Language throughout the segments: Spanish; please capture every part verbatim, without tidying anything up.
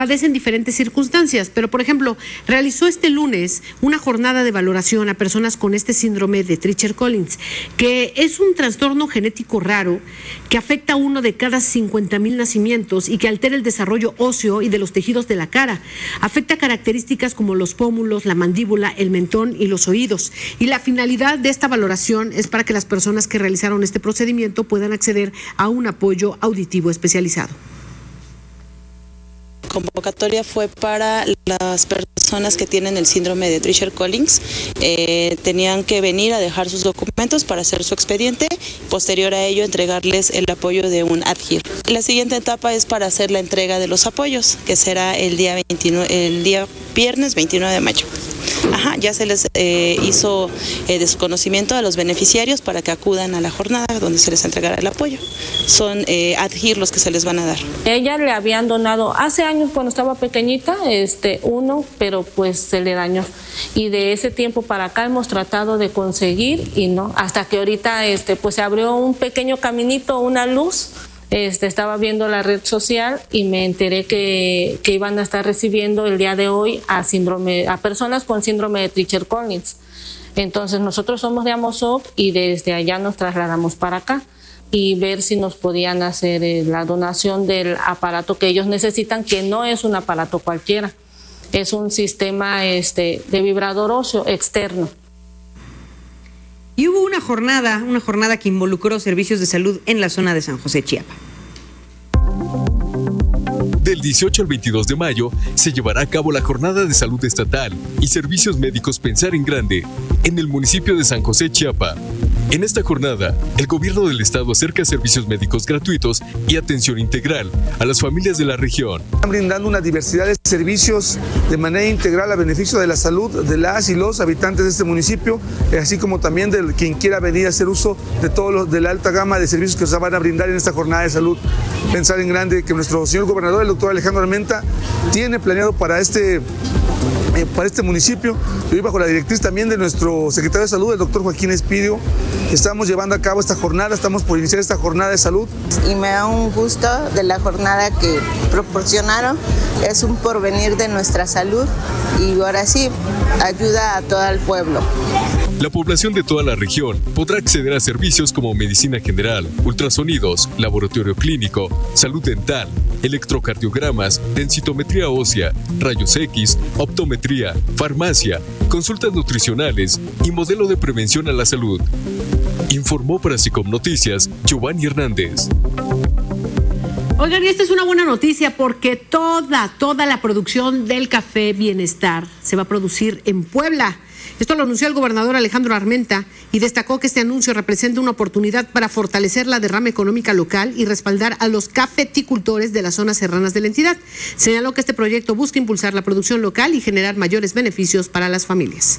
padecen diferentes circunstancias, pero por ejemplo, realizó este lunes una jornada de valoración a personas con este síndrome de Treacher-Collins, que es un trastorno genético raro que afecta a uno de cada cincuenta mil nacimientos y que altera el desarrollo óseo y de los tejidos de la cara. Afecta características como los pómulos, la mandíbula, el mentón y los oídos. Y la finalidad de esta valoración es para que las personas que realizaron este procedimiento puedan acceder a un apoyo auditivo especializado. Convocatoria fue para las personas que tienen el síndrome de Treacher-Collins. Eh, tenían que venir a dejar sus documentos para hacer su expediente, posterior a ello entregarles el apoyo de un ADGIR. La siguiente etapa es para hacer la entrega de los apoyos, que será el día, veintinueve, el día viernes veintinueve de mayo. Ajá, ya se les eh, hizo eh, desconocimiento a los beneficiarios para que acudan a la jornada donde se les entregará el apoyo. Son eh, ADGIR los que se les van a dar. Ella le habían donado hace años cuando estaba pequeñita, este uno, pero pues se le dañó. Y de ese tiempo para acá hemos tratado de conseguir y no, hasta que ahorita este pues se abrió un pequeño caminito, una luz. Este, estaba viendo la red social y me enteré que, que iban a estar recibiendo el día de hoy a síndrome a personas con síndrome de Treacher-Collins. Entonces nosotros somos de Amozoc y desde allá nos trasladamos para acá y ver si nos podían hacer eh, la donación del aparato que ellos necesitan, que no es un aparato cualquiera, es un sistema este, de vibrador óseo externo. Y hubo una jornada, una jornada que involucró servicios de salud en la zona de San José, Chiapas. Del dieciocho al veintidós de mayo se llevará a cabo la Jornada de Salud Estatal y Servicios Médicos Pensar en Grande en el municipio de San José, Chiapas. En esta jornada, el gobierno del estado acerca servicios médicos gratuitos y atención integral a las familias de la región. Están brindando una diversidad de servicios de manera integral a beneficio de la salud de las y los habitantes de este municipio, así como también de quien quiera venir a hacer uso de todos los de la alta gama de servicios que se van a brindar en esta jornada de salud Pensar en Grande, que nuestro señor gobernador, el doctor Alejandro Armenta, tiene planeado para este Eh, para este municipio, y hoy bajo la directriz también de nuestro secretario de Salud, el doctor Joaquín Espidio, estamos llevando a cabo esta jornada, estamos por iniciar esta jornada de salud. Y me da un gusto de la jornada que proporcionaron, es un porvenir de nuestra salud y ahora sí, ayuda a todo el pueblo. La población de toda la región podrá acceder a servicios como medicina general, ultrasonidos, laboratorio clínico, salud dental, electrocardiogramas, densitometría ósea, rayos X, optometría, farmacia, consultas nutricionales y modelo de prevención a la salud. Informó para Sicom Noticias Giovanni Hernández. Oigan, y esta es una buena noticia porque toda, toda la producción del café Bienestar se va a producir en Puebla. Esto lo anunció el gobernador Alejandro Armenta y destacó que este anuncio representa una oportunidad para fortalecer la derrama económica local y respaldar a los cafeticultores de las zonas serranas de la entidad. Señaló que este proyecto busca impulsar la producción local y generar mayores beneficios para las familias.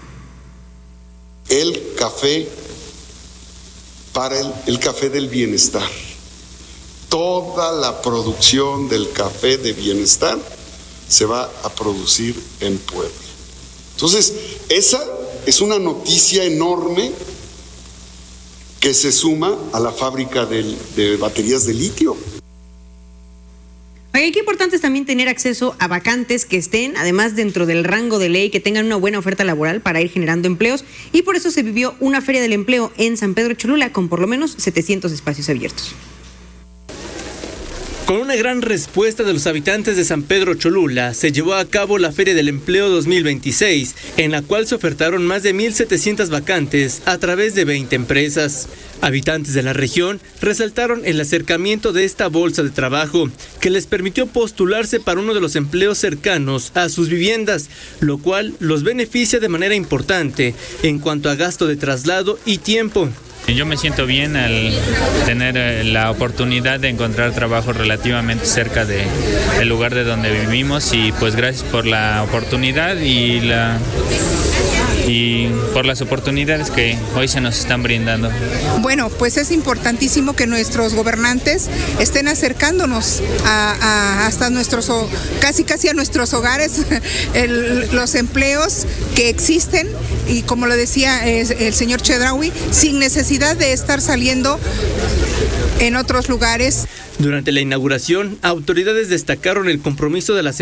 El café para el, el café del bienestar. Toda la producción del café de bienestar se va a producir en Puebla. Entonces, esa es una noticia enorme que se suma a la fábrica de, de baterías de litio. Oye, qué importante es también tener acceso a vacantes que estén, además, dentro del rango de ley, que tengan una buena oferta laboral para ir generando empleos, y por eso se vivió una feria del empleo en San Pedro Cholula con por lo menos setecientos espacios abiertos. Con una gran respuesta de los habitantes de San Pedro Cholula, se llevó a cabo la Feria del Empleo dos mil veintiséis, en la cual se ofertaron más de mil setecientas vacantes a través de veinte empresas. Habitantes de la región resaltaron el acercamiento de esta bolsa de trabajo, que les permitió postularse para uno de los empleos cercanos a sus viviendas, lo cual los beneficia de manera importante en cuanto a gasto de traslado y tiempo. Yo me siento bien al tener la oportunidad de encontrar trabajo relativamente cerca de, del lugar de donde vivimos y pues gracias por la oportunidad y la y por las oportunidades que hoy se nos están brindando. Bueno, pues es importantísimo que nuestros gobernantes estén acercándonos a, a, hasta nuestros, casi casi a nuestros hogares, el, los empleos que existen y como lo decía el, el señor Chedraui, sin necesidad de estar saliendo en otros lugares. Durante la inauguración, autoridades destacaron el compromiso de las